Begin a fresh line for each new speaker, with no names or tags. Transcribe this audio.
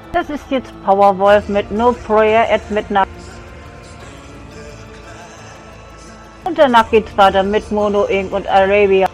Das ist jetzt Powerwolf mit No Prayer at Midnight. Und danach geht's weiter mit Mono Inc. und Arabia.